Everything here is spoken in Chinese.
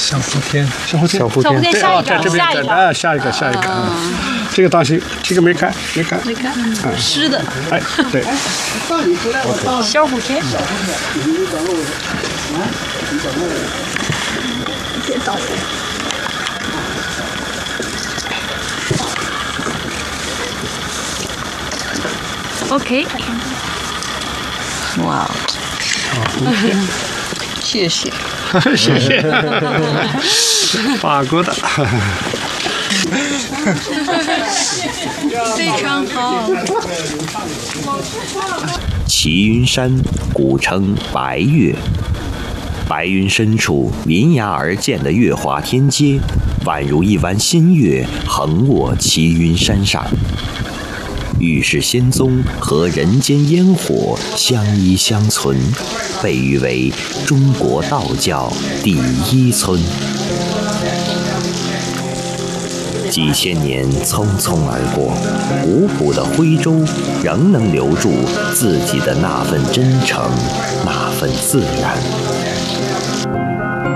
小福天， 小福天， 下一个， 下一个，这个当心，这个没看， 湿的。 哎，对， 小福天。别倒。OK。哇。谢谢。 谢谢。法国的。 非常好。 齐云山古称白岳，白云深处临崖而建的月华天阶，宛如一弯新月横卧齐云山上。玉氏仙踪和人间烟火相依相存，被誉为中国道教第一村。几千年匆匆而过，古朴的徽州仍能留住自己的那份真诚，那份自然。